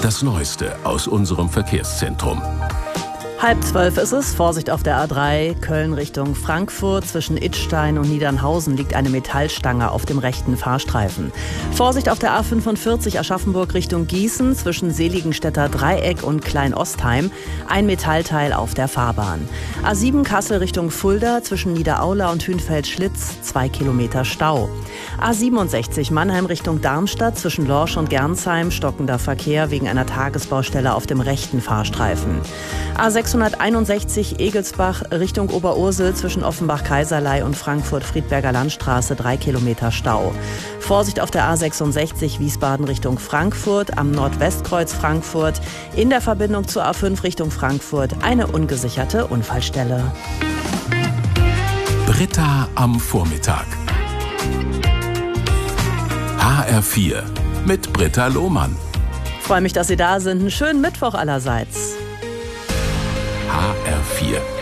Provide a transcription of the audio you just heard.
Das Neueste aus unserem Verkehrszentrum. 11:30 ist es. Vorsicht auf der A3, Köln Richtung Frankfurt. Zwischen Idstein und Niedernhausen liegt eine Metallstange auf dem rechten Fahrstreifen. Vorsicht auf der A45 Aschaffenburg Richtung Gießen. Zwischen Seligenstädter Dreieck und Kleinostheim. Ein Metallteil auf der Fahrbahn. A7 Kassel Richtung Fulda. Zwischen Niederaula und Hünfeld-Schlitz 2 Kilometer Stau. A67 Mannheim Richtung Darmstadt. Zwischen Lorsch und Gernsheim stockender Verkehr wegen einer Tagesbaustelle auf dem rechten Fahrstreifen. A661 Egelsbach Richtung Oberursel zwischen Offenbach-Kaiserlei und Frankfurt-Friedberger Landstraße 3 Kilometer Stau. Vorsicht auf der A66 Wiesbaden Richtung Frankfurt, am Nordwestkreuz Frankfurt, in der Verbindung zur A5 Richtung Frankfurt eine ungesicherte Unfallstelle. Britta am Vormittag. HR4 mit Britta Lohmann. Ich freue mich, dass Sie da sind. Einen schönen Mittwoch allerseits. HR4